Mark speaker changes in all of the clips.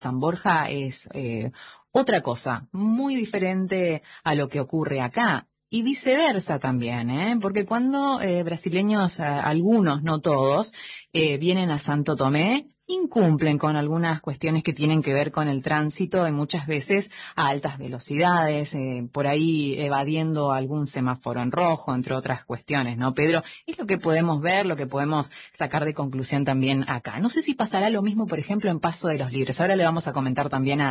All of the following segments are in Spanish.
Speaker 1: San Borja es otra cosa, muy diferente a lo que ocurre acá. Y viceversa también, porque cuando brasileños, algunos, no todos, vienen a Santo Tomé, incumplen con algunas cuestiones que tienen que ver con el tránsito y muchas veces a altas velocidades, por ahí evadiendo algún semáforo en rojo, entre otras cuestiones, ¿no, Pedro? Es lo que podemos ver, lo que podemos sacar de conclusión también acá. No sé si pasará lo mismo, por ejemplo, en Paso de los Libres. Ahora le vamos a comentar también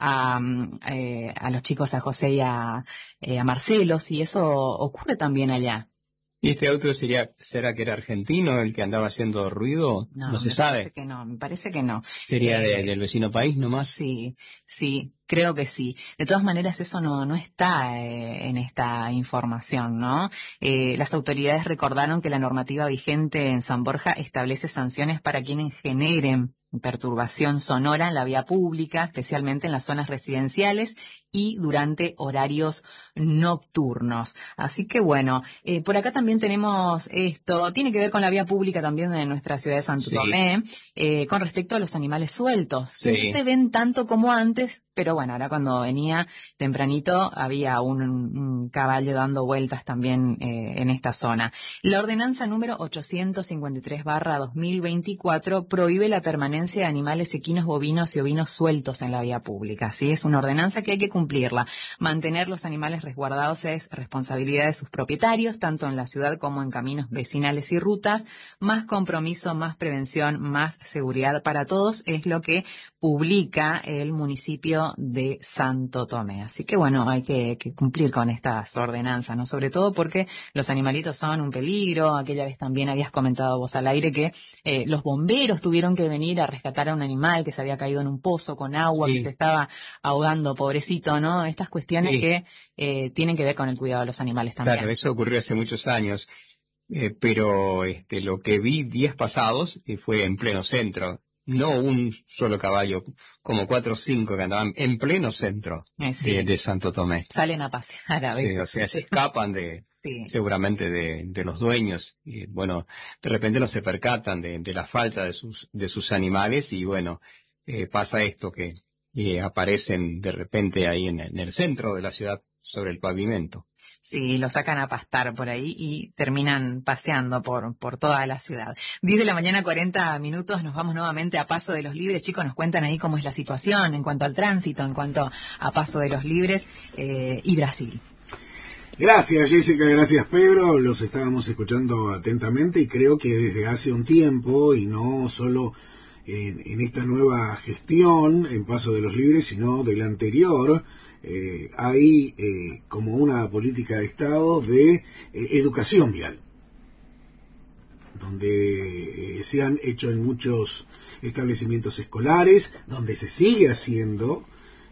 Speaker 1: a los chicos, a José y a Marcelo, si eso ocurre también allá.
Speaker 2: ¿Y este auto será que era argentino el que andaba haciendo ruido? No se sabe.
Speaker 1: Me parece que no.
Speaker 2: ¿Sería del vecino país nomás?
Speaker 1: Sí, creo que sí. De todas maneras, eso no está en esta información, ¿no? Las autoridades recordaron que la normativa vigente en San Borja establece sanciones para quienes generen perturbación sonora en la vía pública, especialmente en las zonas residenciales y durante horarios nocturnos. Así que bueno, por acá también tenemos esto, tiene que ver con la vía pública también en nuestra ciudad de Santo Tomé, con respecto a los animales sueltos.
Speaker 2: Sí.
Speaker 1: No se ven tanto como antes, pero bueno, ahora cuando venía tempranito había un caballo dando vueltas también en esta zona. La ordenanza número 853/2024 prohíbe la permanencia de animales equinos, bovinos y ovinos sueltos en la vía pública. ¿Sí? Es una ordenanza que hay que cumplirla. Mantener los animales resguardados es responsabilidad de sus propietarios, tanto en la ciudad como en caminos vecinales y rutas. Más compromiso, más prevención, más seguridad para todos es lo que publica el municipio de Santo Tomé. Así que bueno, hay que cumplir con estas ordenanzas, ¿no? Sobre todo porque los animalitos son un peligro. Aquella vez también habías comentado vos al aire que los bomberos tuvieron que venir a rescatar a un animal que se había caído en un pozo con agua, que se estaba ahogando, pobrecito, ¿no? Estas cuestiones que tienen que ver con el cuidado de los animales también.
Speaker 2: Claro, eso ocurrió hace muchos años, pero lo que vi días pasados fue en pleno centro. No un solo caballo, como 4 o 5 que andaban en pleno centro de Santo Tomé.
Speaker 1: Salen a pasear a ver.
Speaker 2: Sí, o sea, se escapan seguramente de los dueños. Y bueno, de repente no se percatan de la falta de sus animales y bueno, pasa esto que aparecen de repente ahí en el centro de la ciudad sobre el pavimento.
Speaker 1: Sí, lo sacan a pastar por ahí y terminan paseando por toda la ciudad. 10 de la mañana, 40 minutos, nos vamos nuevamente a Paso de los Libres. Chicos, nos cuentan ahí cómo es la situación en cuanto al tránsito, en cuanto a Paso de los Libres y Brasil.
Speaker 3: Gracias, Jessica, gracias, Pedro. Los estábamos escuchando atentamente y creo que desde hace un tiempo, y no solo en esta nueva gestión en Paso de los Libres, sino de la anterior, hay como una política de Estado de educación vial, donde se han hecho en muchos establecimientos escolares, donde se sigue haciendo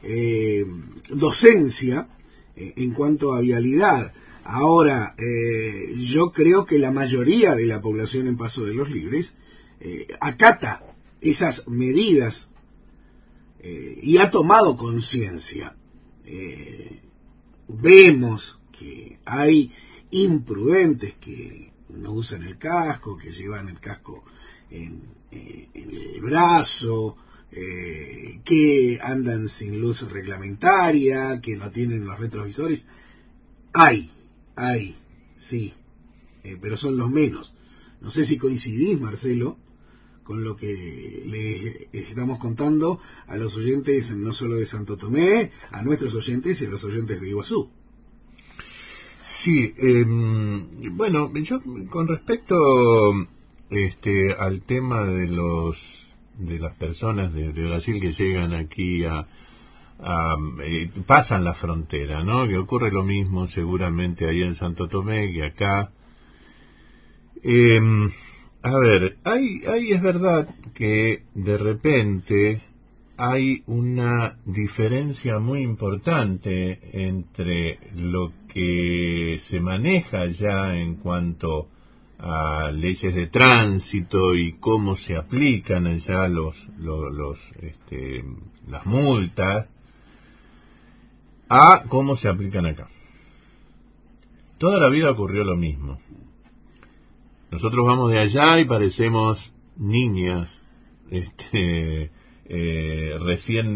Speaker 3: docencia en cuanto a vialidad. Ahora, yo creo que la mayoría de la población en Paso de los Libres acata esas medidas y ha tomado conciencia. Vemos que hay imprudentes que no usan el casco, que llevan el casco en el brazo, que andan sin luz reglamentaria, que no tienen los retrovisores. Hay, sí, pero son los menos. No sé si coincidís, Marcelo, con lo que les estamos contando a los oyentes no solo de Santo Tomé, a nuestros oyentes y a los oyentes de Iguazú.
Speaker 4: Sí, bueno, yo con respecto al tema de las personas de Brasil que llegan aquí pasan la frontera, ¿no? Que ocurre lo mismo seguramente allá en Santo Tomé que acá. A ver, es verdad que de repente hay una diferencia muy importante entre lo que se maneja ya en cuanto a leyes de tránsito y cómo se aplican allá las multas a cómo se aplican acá. Toda la vida ocurrió lo mismo. Nosotros vamos de allá y parecemos niñas recién